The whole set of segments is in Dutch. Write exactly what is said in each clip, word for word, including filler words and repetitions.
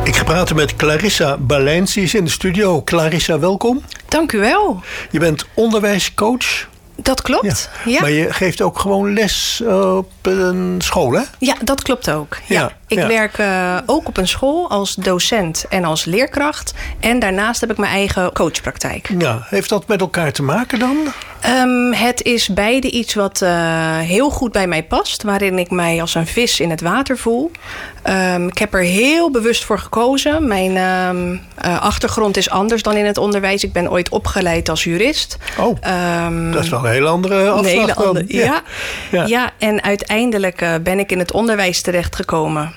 Ik ga praten met Clarissa Balijns, die is in de studio. Clarissa, welkom. Dank u wel. Je bent onderwijscoach. Dat klopt, ja. ja. Maar je geeft ook gewoon les op een school, hè? Ja, dat klopt ook. Ja. Ja, ik ja. werk uh, ook op een school als docent en als leerkracht. En daarnaast heb ik mijn eigen coachpraktijk. Ja, heeft dat met elkaar te maken dan? Um, het is beide iets wat uh, heel goed bij mij past. Waarin ik mij als een vis in het water voel. Um, ik heb er heel bewust voor gekozen. Mijn um, uh, achtergrond is anders dan in het onderwijs. Ik ben ooit opgeleid als jurist. Oh, um, dat is wel een hele andere afslag. Een hele andere, ja. Ja. Ja. ja, en uiteindelijk uh, ben ik in het onderwijs terechtgekomen.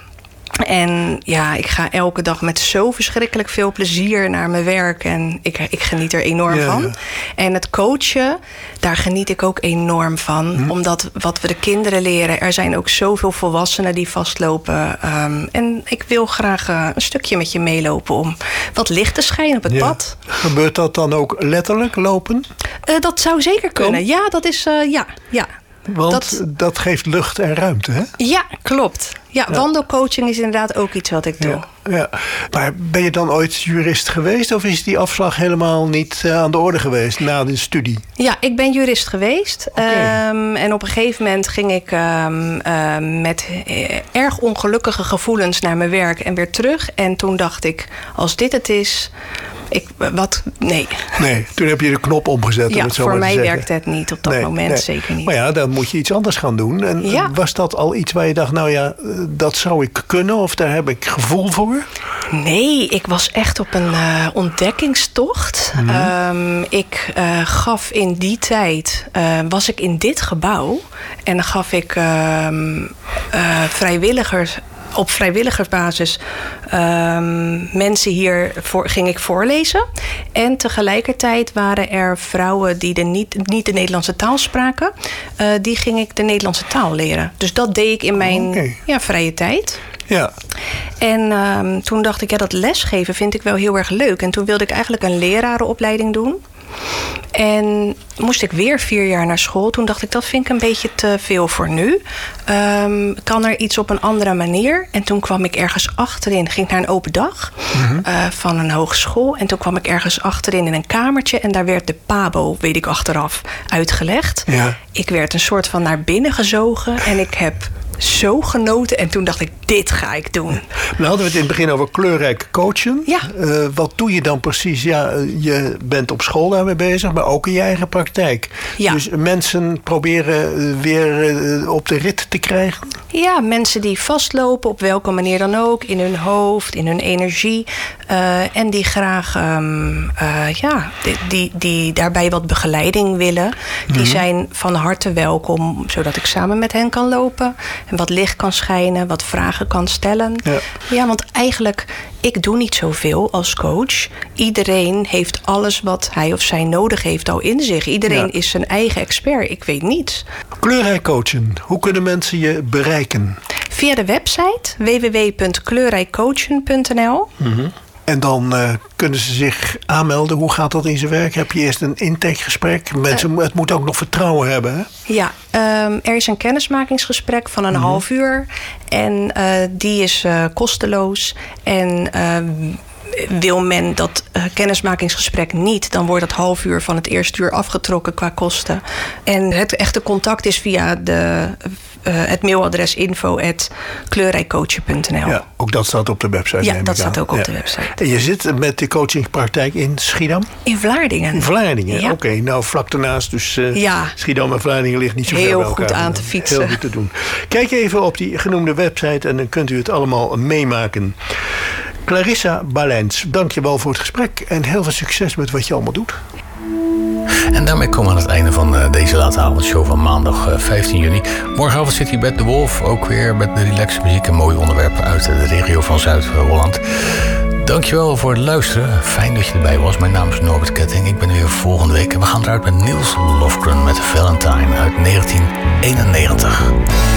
En ja, ik ga elke dag met zo verschrikkelijk veel plezier naar mijn werk. En ik, ik geniet er enorm ja, van. Ja. En het coachen, daar geniet ik ook enorm van. Hm. Omdat wat we de kinderen leren, er zijn ook zoveel volwassenen die vastlopen. Um, en ik wil graag uh, een stukje met je meelopen om wat licht te schijnen op het ja. pad. Gebeurt dat dan ook letterlijk, lopen? Uh, dat zou zeker kunnen. Kom. Ja, dat is, uh, ja, ja. Want dat, dat geeft lucht en ruimte, hè? Ja, klopt. Ja, ja, wandelcoaching is inderdaad ook iets wat ik doe. Ja, ja. Maar ben je dan ooit jurist geweest? Of is die afslag helemaal niet uh, aan de orde geweest na de studie? Ja, ik ben jurist geweest. Okay. Um, en op een gegeven moment ging ik um, uh, met erg ongelukkige gevoelens naar mijn werk en weer terug. En toen dacht ik, als dit het is... Ik, wat? Nee. Nee, toen heb je de knop omgezet. Ja, om het zo voor maar mij te zeggen. werkte het niet op dat nee, moment, nee. zeker niet. Maar ja, dan moet je iets anders gaan doen. En ja. was dat al iets waar je dacht, nou ja, dat zou ik kunnen of daar heb ik gevoel voor? Nee, ik was echt op een uh, ontdekkingstocht. Mm-hmm. Um, ik uh, gaf in die tijd, uh, was ik in dit gebouw en dan gaf ik uh, uh, vrijwilligers... Op vrijwilligersbasis um, mensen hier voor, ging ik voorlezen. En tegelijkertijd waren er vrouwen die de niet, niet de Nederlandse taal spraken. Uh, die ging ik de Nederlandse taal leren. Dus dat deed ik in mijn okay. ja, vrije tijd. Ja. En um, toen dacht ik, ja, dat lesgeven vind ik wel heel erg leuk. En toen wilde ik eigenlijk een lerarenopleiding doen. En moest ik weer vier jaar naar school. Toen dacht ik, dat vind ik een beetje te veel voor nu. Um, kan er iets op een andere manier? En toen kwam ik ergens achterin. Ging naar een open dag mm-hmm. uh, van een hogeschool. En toen kwam ik ergens achterin in een kamertje. En daar werd de Pabo, weet ik achteraf, uitgelegd. Ja. Ik werd een soort van naar binnen gezogen. En ik heb zo genoten. En toen dacht ik, dit ga ik doen. We hadden het in het begin over kleurrijk coachen. Ja. Uh, wat doe je dan precies? Ja, je bent op school daarmee bezig, maar ook in je eigen praktijk. Ja. Dus mensen proberen weer uh, op de rit te krijgen? Ja, mensen die vastlopen, op welke manier dan ook. In hun hoofd, in hun energie. Uh, en die graag um, uh, ja, die, die, die daarbij wat begeleiding willen. Die mm-hmm. zijn van harte welkom, zodat ik samen met hen kan lopen. En wat licht kan schijnen, wat vragen kan stellen. Ja, ja, want eigenlijk, ik doe niet zoveel als coach. Iedereen heeft alles wat hij of zij nodig heeft al in zich. Iedereen ja. is zijn eigen expert. Ik weet niets. Kleurrijk coachen. Hoe kunnen mensen je bereiken? Via de website w w w punt kleurrijkcoachen punt n l. Mm-hmm. En dan uh, kunnen ze zich aanmelden. Hoe gaat dat in zijn werk? Heb je eerst een intakegesprek? Mensen, uh, het moet ook nog vertrouwen hebben, hè? Ja, um, er is een kennismakingsgesprek van een mm-hmm. half uur. En uh, die is uh, kosteloos. En uh, wil men dat uh, kennismakingsgesprek niet, dan wordt dat half uur van het eerste uur afgetrokken qua kosten. En het echte contact is via de... Uh, het mailadres info at kleurrijkcoachen punt n l. Ja, ook dat staat op de website. Ja, dat staat ook op ja. de website. En je zit met de coachingpraktijk in Schiedam? In Vlaardingen. In Vlaardingen, ja. oké. Okay, nou, vlak daarnaast. Dus uh, ja. Schiedam en Vlaardingen ligt niet zo heel ver bij elkaar. Heel goed aan te fietsen. Heel goed te doen. Kijk even op die genoemde website en dan kunt u het allemaal meemaken. Clarissa Balijns, dank je wel voor het gesprek. En heel veel succes met wat je allemaal doet. En daarmee komen we aan het einde van uh, deze late avondshow van maandag uh, vijftien juni. Morgenavond zit hier Bert de Wolf, ook weer met de relaxe muziek en mooie onderwerpen uit de regio van Zuid-Holland. Dankjewel voor het luisteren. Fijn dat je erbij was. Mijn naam is Norbert Ketting. Ik ben er weer volgende week. En we gaan eruit met Niels Lofgren met Valentine uit negentien eenennegentig.